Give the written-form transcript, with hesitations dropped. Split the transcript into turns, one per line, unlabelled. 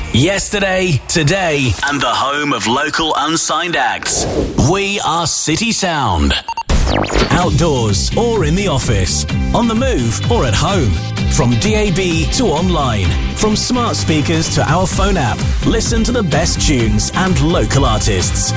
Yesterday, today, and the home of local unsigned acts. We are City Sound. Outdoors or in the office, on the move or at home. From DAB to online, from smart speakers to our phone app, listen to the best tunes and local artists.